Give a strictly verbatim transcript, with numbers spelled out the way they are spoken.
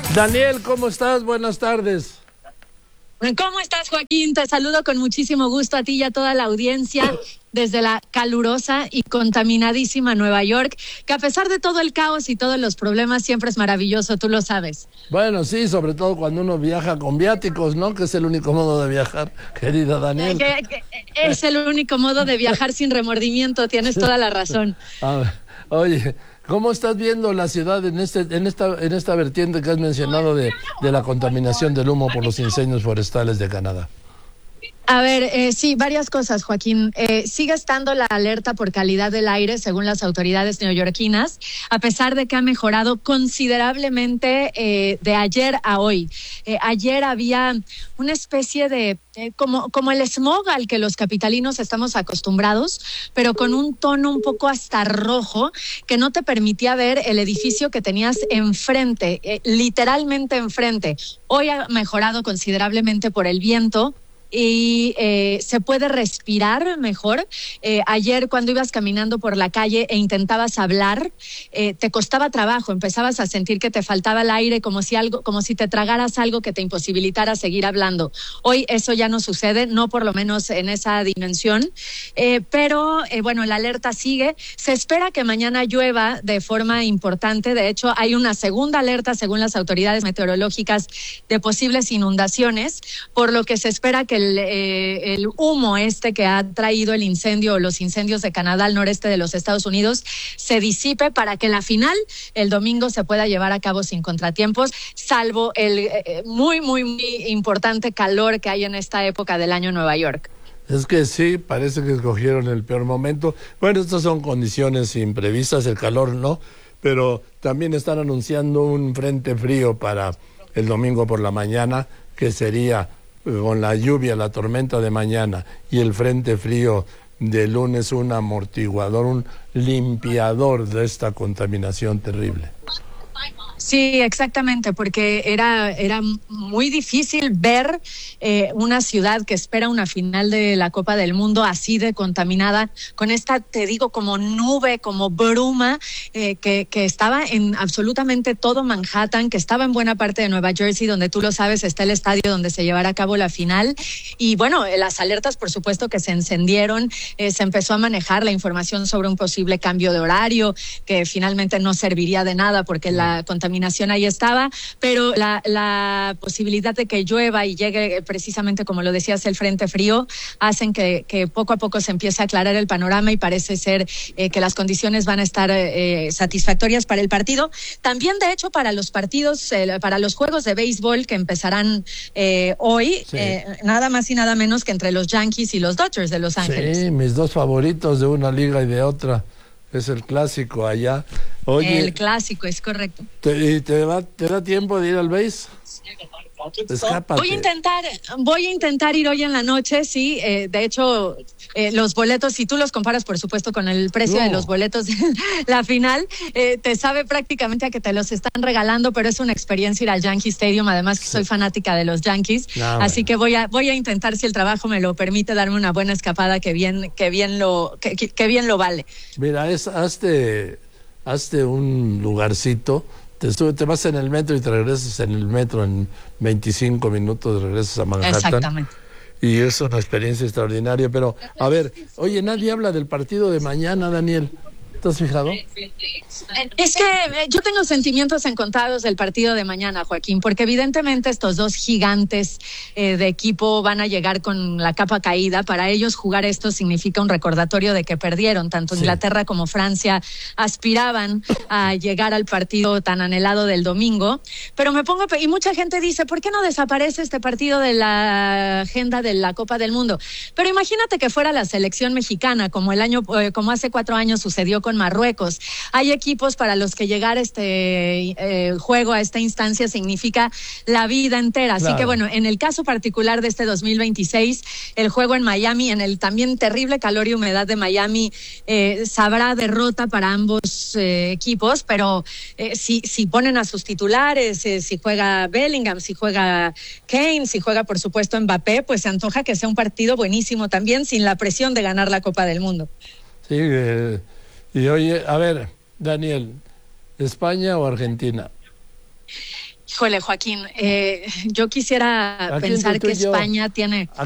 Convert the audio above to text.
Daniel, ¿cómo estás? Buenas tardes. ¿Cómo estás, Joaquín? Te saludo con muchísimo gusto a ti y a toda la audiencia desde la calurosa y contaminadísima Nueva York, que a pesar de todo el caos y todos los problemas siempre es maravilloso, tú lo sabes. Bueno, sí, sobre todo cuando uno viaja con viáticos, ¿no? Que es el único modo de viajar, querida Daniel. Que, que es el único modo de viajar sin remordimiento, tienes toda la razón. A ver, oye, ¿cómo estás viendo la ciudad en este, en esta, en esta vertiente que has mencionado de, de la contaminación del humo por los incendios forestales de Canadá? A ver, eh, sí, varias cosas, Joaquín. Eh, sigue estando la alerta por calidad del aire, según las autoridades neoyorquinas, a pesar de que ha mejorado considerablemente eh, de ayer a hoy. Eh, ayer había una especie de, eh, como, como el smog al que los capitalinos estamos acostumbrados, pero con un tono un poco hasta rojo, que no te permitía ver el edificio que tenías enfrente, eh, literalmente enfrente. Hoy ha mejorado considerablemente por el viento, y eh, se puede respirar mejor. Eh, ayer cuando ibas caminando por la calle e intentabas hablar, eh, te costaba trabajo, empezabas a sentir que te faltaba el aire, como si algo, como si te tragaras algo que te imposibilitara seguir hablando. Hoy eso ya no sucede, no por lo menos en esa dimensión, eh, pero eh, bueno, la alerta sigue. Se espera que mañana llueva de forma importante. De hecho, hay una segunda alerta según las autoridades meteorológicas de posibles inundaciones, por lo que se espera que El, eh, el humo este que ha traído el incendio o los incendios de Canadá al noreste de los Estados Unidos se disipe para que la final el domingo se pueda llevar a cabo sin contratiempos, salvo el eh, muy, muy, muy importante calor que hay en esta época del año en Nueva York. Es que sí, parece que escogieron el peor momento. Bueno, estas son condiciones imprevistas, el calor no, pero también están anunciando un frente frío para el domingo por la mañana, que sería con la lluvia, la tormenta de mañana y el frente frío de lunes, un amortiguador, un limpiador de esta contaminación terrible. Sí, exactamente, porque era, era muy difícil ver eh, una ciudad que espera una final de la Copa del Mundo así de contaminada, con esta, te digo, como nube, como bruma, eh, que, que estaba en absolutamente todo Manhattan, que estaba en buena parte de Nueva Jersey, donde tú lo sabes, está el estadio donde se llevará a cabo la final. Y bueno, las alertas, por supuesto, que se encendieron, eh, se empezó a manejar la información sobre un posible cambio de horario, que finalmente no serviría de nada porque la contaminación ahí estaba, pero la, la posibilidad de que llueva y llegue precisamente, como lo decías, el frente frío, hacen que, que poco a poco se empiece a aclarar el panorama y parece ser eh, que las condiciones van a estar eh, satisfactorias para el partido. También, de hecho, para los partidos, eh, para los juegos de béisbol que empezarán eh, hoy, sí. eh, nada más y nada menos que entre los Yankees y los Dodgers de Los Ángeles. Sí, mis dos favoritos de una liga y de otra. Es el clásico allá. Oye, el clásico, es correcto. ¿Te, te, va, te da tiempo de ir al béis? Escápate. Voy a intentar, voy a intentar ir hoy en la noche, sí. Eh, de hecho, eh, los boletos, si tú los comparas, por supuesto, con el precio no. de los boletos de la final, eh, te sabe prácticamente a que te los están regalando, pero es una experiencia ir al Yankee Stadium. Además que sí. soy fanática de los Yankees, no, así bueno. que voy a voy a intentar, si el trabajo me lo permite, darme una buena escapada que bien que bien lo que, que, que bien lo vale. Mira, es hazte hazte un lugarcito. Te, sube, te vas en el metro y te regresas en el metro en veinticinco minutos, regresas a Manhattan. Exactamente. Y es una experiencia extraordinaria. Pero, a ver, oye, nadie habla del partido de mañana, Daniel. ¿Te has fijado? Es que yo tengo sentimientos encontrados del partido de mañana, Joaquín, porque evidentemente estos dos gigantes eh, de equipo van a llegar con la capa caída. Para ellos jugar esto significa un recordatorio de que perdieron. Tanto sí. Inglaterra como Francia aspiraban a llegar al partido tan anhelado del domingo. Pero me pongo, y mucha gente dice, ¿por qué no desaparece este partido de la agenda de la Copa del Mundo? Pero imagínate que fuera la selección mexicana, como el año, eh, como hace cuatro años sucedió con Marruecos. Hay equipos para los que llegar a este eh, juego, a esta instancia, significa la vida entera. Así claro. que bueno, en el caso particular de este dos mil veintiséis, el juego en Miami, en el también terrible calor y humedad de Miami, eh, sabrá derrota para ambos eh, equipos, pero eh, si, si ponen a sus titulares, eh, si juega Bellingham, si juega Kane, si juega por supuesto Mbappé, pues se antoja que sea un partido buenísimo también, sin la presión de ganar la Copa del Mundo. Sí, eh... Y oye, a ver, Daniel, ¿España o Argentina? Híjole, Joaquín, eh, yo quisiera Aquí pensar entre tú que y yo. España tiene...